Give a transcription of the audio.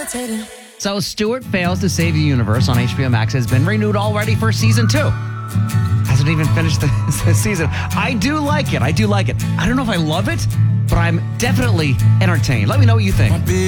So Stuart Fails to Save the Universe on HBO Max has been renewed already for season 2. Hasn't even finished the season. I do like it. I don't know if I love it, but I'm definitely entertained. Let me know what you think.